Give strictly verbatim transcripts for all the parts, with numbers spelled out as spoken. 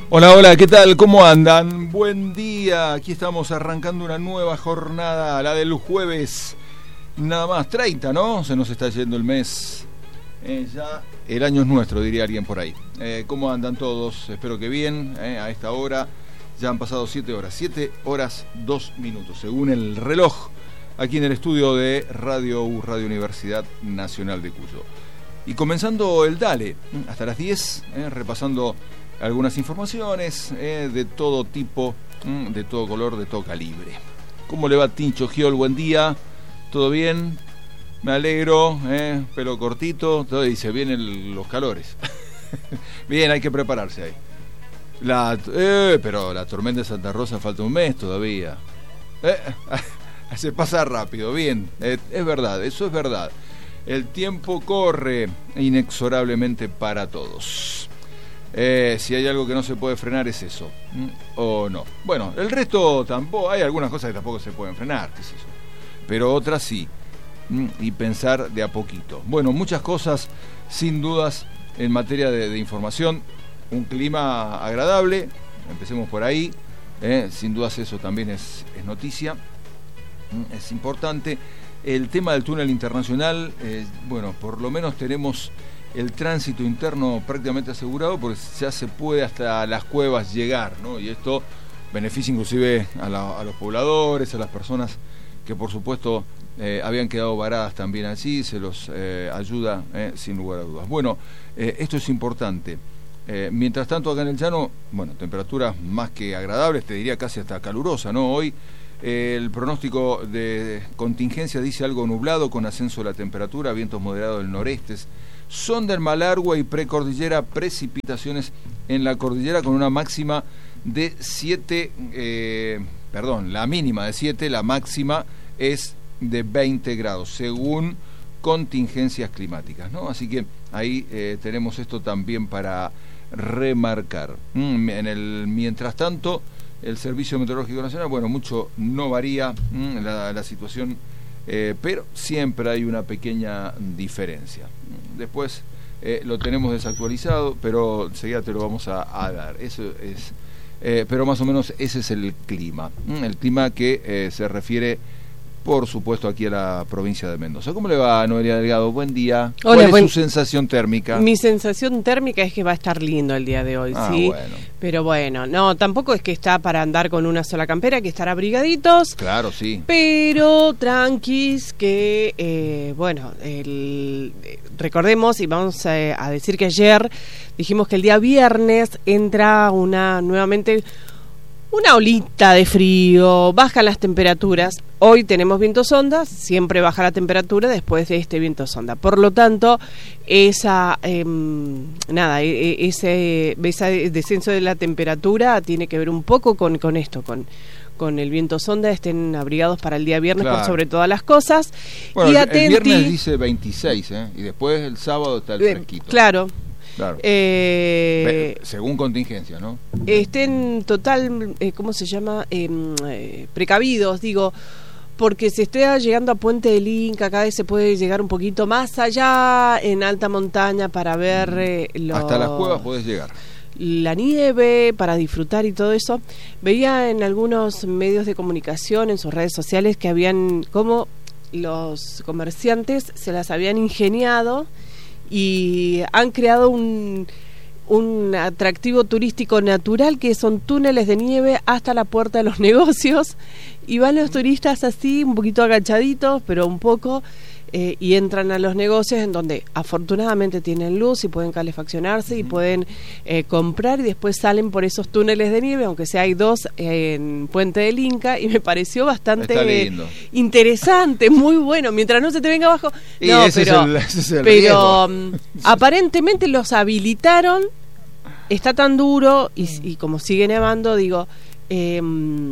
Hola, hola, ¿qué tal? ¿Cómo andan? Buen día, aquí estamos arrancando una nueva jornada, la del jueves, nada más, treinta, ¿no? Se nos está yendo el mes, eh, ya el año es nuestro, diría alguien por ahí. Eh, ¿Cómo andan todos? Espero que bien, eh, a esta hora ya han pasado siete horas, siete horas, dos minutos, según el reloj, aquí en el estudio de Radio U, Radio Universidad Nacional de Cuyo. Y comenzando el Dale, hasta las diez, eh, repasando algunas informaciones eh, de todo tipo, mm, de todo color, de todo calibre. ¿Cómo le va, Tincho Giol? Buen día, ¿todo bien? Me alegro, eh, pelo cortito, todo, y se vienen los calores. Bien, hay que prepararse ahí. La, eh, pero la tormenta de Santa Rosa falta un mes todavía. Eh, se pasa rápido, bien, eh, es verdad, eso es verdad. El tiempo corre inexorablemente para todos. Eh, si hay algo que no se puede frenar es eso, ¿Mm? o no. Bueno, el resto tampoco, hay algunas cosas que tampoco se pueden frenar, qué sé yo, pero otras sí. ¿Mm? Y pensar de a poquito. Bueno, muchas cosas sin dudas en materia de, de información. Un clima agradable, empecemos por ahí, ¿eh? Sin dudas eso también es, es noticia, ¿Mm? Es importante. El tema del túnel internacional, eh, bueno, por lo menos tenemos el tránsito interno prácticamente asegurado, porque ya se puede hasta las cuevas llegar, ¿no? Y esto beneficia inclusive a, la, a los pobladores, a las personas que por supuesto eh, habían quedado varadas también allí, se los eh, ayuda eh, sin lugar a dudas. Bueno, eh, esto es importante. Eh, mientras tanto acá en el llano, bueno, temperaturas más que agradables, te diría casi hasta calurosa, ¿no? Hoy eh, el pronóstico de contingencia dice algo nublado con ascenso de la temperatura, vientos moderados del noreste, son del Malargüe y precordillera, precipitaciones en la cordillera con una máxima de siete, eh, perdón, la mínima de siete, la máxima es de veinte grados, según contingencias climáticas, ¿no? Así que ahí eh, tenemos esto también para remarcar. Mm, en el mientras tanto, el Servicio Meteorológico Nacional, bueno, mucho no varía mm, la, la situación, eh, pero siempre hay una pequeña diferencia. Después eh, lo tenemos desactualizado, pero enseguida te lo vamos a, a dar. Eso es, eh, pero más o menos ese es el clima, mm, el clima que eh, se refiere, por supuesto, aquí a la provincia de Mendoza. ¿Cómo le va, Noelia Delgado? Buen día. Hola, ¿Cuál es buen... su sensación térmica? Mi sensación térmica es que va a estar lindo el día de hoy, ah, sí. Bueno. Pero bueno, no, tampoco es que está para andar con una sola campera, hay que estar abrigaditos. Claro, sí. Pero tranquis, que, eh, bueno, el, eh, recordemos y vamos a, a decir que ayer dijimos que el día viernes entra una nuevamente... una olita de frío, bajan las temperaturas. Hoy tenemos vientos ondas, siempre baja la temperatura después de este viento sonda. Por lo tanto, esa eh, nada, ese, ese descenso de la temperatura tiene que ver un poco con, con esto, con, con el viento sonda. Estén abrigados para el día viernes, claro, por sobre todas las cosas. Bueno, y el, atenti, el viernes dice veintiséis, ¿eh? Y después el sábado está el fresquito. Eh, claro. Claro. Eh, según contingencia, ¿no? Estén total, eh, ¿cómo se llama? Eh, eh, precavidos, digo, porque si está llegando a Puente del Inca, cada vez se puede llegar un poquito más allá en alta montaña para ver eh, los, hasta las cuevas podés llegar. La nieve, para disfrutar y todo eso. Veía en algunos medios de comunicación, en sus redes sociales, que habían, como los comerciantes se las habían ingeniado y han creado un, un atractivo turístico natural, que son túneles de nieve hasta la puerta de los negocios, y van los turistas así, un poquito agachaditos, pero un poco, eh, y entran a los negocios en donde afortunadamente tienen luz y pueden calefaccionarse y pueden eh, comprar, y después salen por esos túneles de nieve, aunque sea hay dos en Puente del Inca, y me pareció bastante interesante, muy bueno, mientras no se te venga abajo. Y no, ese pero, es el, ese es el pero um, aparentemente los habilitaron, está tan duro, y, y como sigue nevando, digo, eh,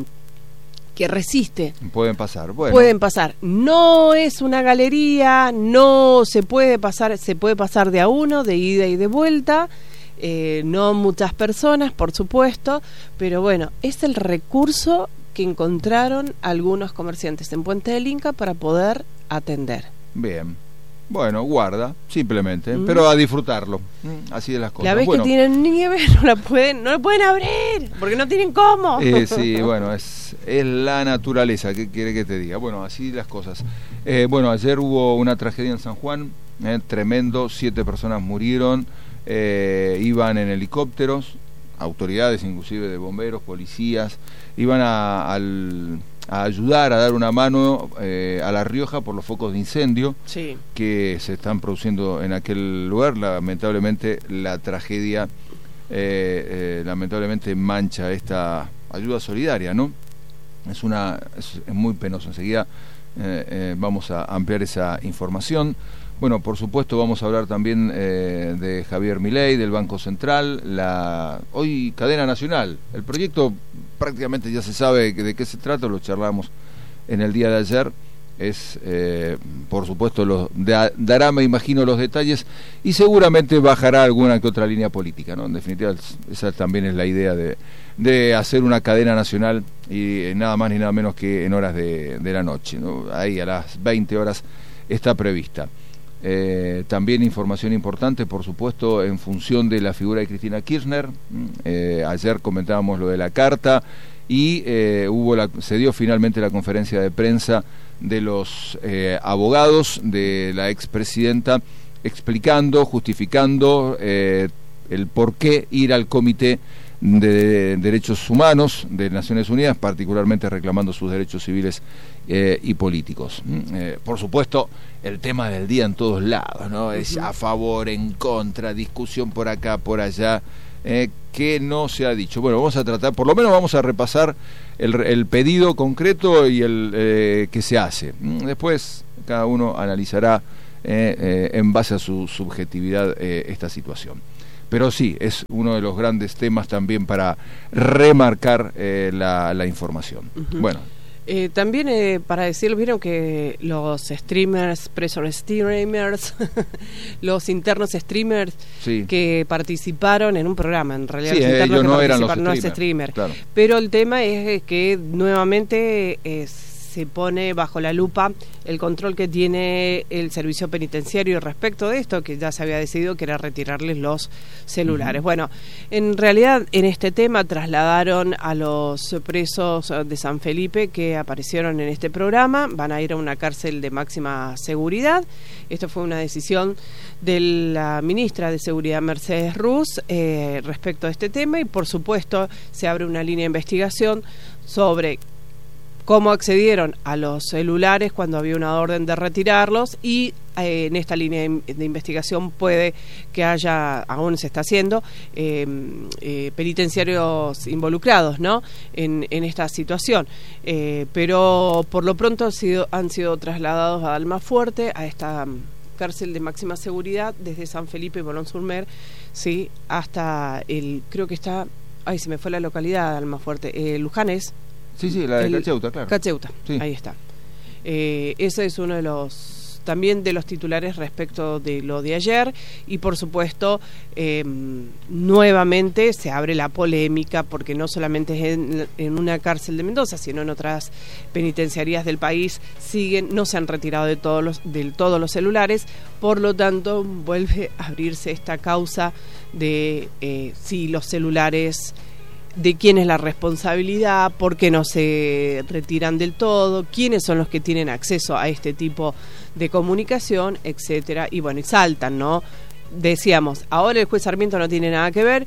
que resiste. Pueden pasar, bueno. Pueden pasar. No es una galería, no se puede pasar, se puede pasar de a uno, de ida y de vuelta, eh, no muchas personas, por supuesto, pero bueno, es el recurso que encontraron algunos comerciantes en Puente del Inca para poder atender. Bien. Bueno, guarda, simplemente, mm. pero a disfrutarlo, mm, así de las cosas. La vez bueno, que tienen nieve no la pueden, no la pueden abrir, porque no tienen cómo. Eh, sí, bueno, es, es la naturaleza, ¿qué quiere que te diga? Bueno, así las cosas. Eh, bueno, ayer hubo una tragedia en San Juan, eh, tremendo, siete personas murieron, eh, iban en helicópteros, autoridades inclusive de bomberos, policías, iban a, al... a ayudar, a dar una mano eh, a La Rioja por los focos de incendio sí. que se están produciendo en aquel lugar. Lamentablemente la tragedia eh, eh, lamentablemente mancha esta ayuda solidaria, ¿no? Es una es, es muy penoso. Enseguida eh, eh, vamos a ampliar esa información. Bueno, por supuesto vamos a hablar también eh, de Javier Milei, del Banco Central, la hoy cadena nacional. El proyecto prácticamente ya se sabe de qué se trata, lo charlamos en el día de ayer. Es, eh, por supuesto, los, da, dará, me imagino, los detalles y seguramente bajará alguna que otra línea política, ¿no? En definitiva, esa también es la idea de, de hacer una cadena nacional y eh, nada más ni nada menos que en horas de, de la noche, ¿no? Ahí a las veinte horas está prevista. Eh, también información importante, por supuesto, en función de la figura de Cristina Kirchner. Eh, ayer comentábamos lo de la carta y eh, hubo la, se dio finalmente la conferencia de prensa de los eh, abogados de la expresidenta explicando, justificando eh, el por qué ir al Comité de Derechos Humanos de Naciones Unidas, particularmente reclamando sus derechos civiles eh, y políticos. Eh, por supuesto, el tema del día en todos lados, ¿no? Es a favor, en contra, discusión por acá, por allá, eh, que no se ha dicho. Bueno, vamos a tratar, por lo menos vamos a repasar el, el pedido concreto y el eh, que se hace. Después cada uno analizará eh, eh, en base a su subjetividad eh, esta situación. Pero sí, es uno de los grandes temas también para remarcar eh, la, la información. Uh-huh. Bueno. Eh, también eh, para decirlo, vieron que los streamers, pressure streamers, los internos streamers sí. que participaron en un programa, en realidad sí, los internos ellos que no eran los no streamers, es streamer. Claro. Pero el tema es que nuevamente es se pone bajo la lupa el control que tiene el servicio penitenciario respecto de esto, que ya se había decidido que era retirarles los celulares. Uh-huh. Bueno, en realidad en este tema trasladaron a los presos de San Felipe que aparecieron en este programa, van a ir a una cárcel de máxima seguridad. Esto fue una decisión de la ministra de Seguridad, Mercedes Ruz, eh, respecto a este tema, y por supuesto se abre una línea de investigación sobre cómo accedieron a los celulares cuando había una orden de retirarlos, y eh, en esta línea de, de investigación puede que haya, aún se está haciendo, eh, eh, penitenciarios involucrados, ¿no? en, en esta situación. Eh, pero por lo pronto han sido, han sido trasladados a Almafuerte, a esta cárcel de máxima seguridad, desde San Felipe y Boulogne-sur-Mer, sí, hasta el, creo que está, ay, se me fue la localidad de Almafuerte, eh, Lujanes. Sí, sí, la de Cacheuta, claro. Cacheuta, sí. Ahí está. Eh, ese es uno de los, también de los titulares respecto de lo de ayer, y por supuesto, eh, nuevamente se abre la polémica, porque no solamente es en, en una cárcel de Mendoza, sino en otras penitenciarías del país, siguen, no se han retirado de todos los, del todo los celulares, por lo tanto, vuelve a abrirse esta causa de eh, si los celulares, de quién es la responsabilidad, por qué no se retiran del todo, quiénes son los que tienen acceso a este tipo de comunicación, etcétera. Y bueno, y saltan, ¿no? Decíamos, ahora el juez Sarmiento no tiene nada que ver,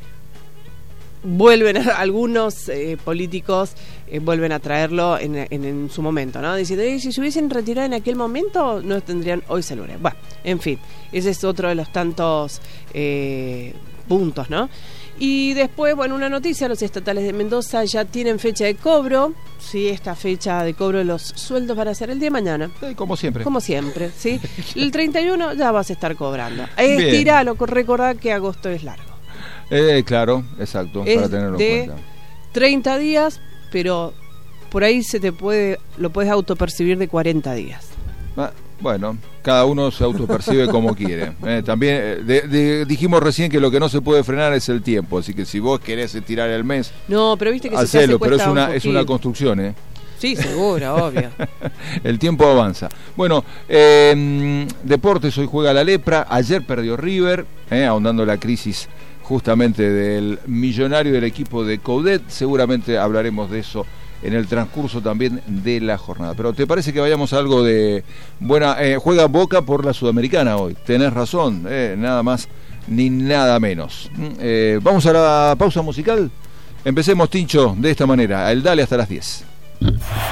vuelven a, algunos eh, políticos eh, vuelven a traerlo en, en, en su momento, ¿no? Diciendo, eh, si se hubiesen retirado en aquel momento, no tendrían hoy celulares. Bueno, en fin, ese es otro de los tantos eh, puntos, ¿no? Y después, bueno, una noticia, los estatales de Mendoza ya tienen fecha de cobro, sí, esta fecha de cobro de los sueldos van a ser el día de mañana. Sí, como siempre. Como siempre, sí. El treinta y uno ya vas a estar cobrando. Estiralo, recordad que agosto es largo. Eh, claro, exacto, es para tenerlo de en cuenta. treinta días, pero por ahí se te puede, lo puedes autopercibir de cuarenta días. Ah, bueno, cada uno se autopercibe como quiere. Eh, también eh, de, de, dijimos recién que lo que no se puede frenar es el tiempo, así que si vos querés estirar el mes, no, pero viste que hacelo, se pero es una, es una construcción, ¿eh? Sí, seguro, obvio. El tiempo avanza. Bueno, eh, Deportes hoy juega la Lepra, ayer perdió River, eh, ahondando la crisis justamente del millonario del equipo de Coudet. Seguramente hablaremos de eso en el transcurso también de la jornada. Pero ¿te parece que vayamos a algo de buena? Eh, juega Boca por la Sudamericana hoy, tenés razón, eh, nada más ni nada menos. Eh, vamos a la pausa musical. Empecemos, Tincho, de esta manera, el Dale hasta las diez.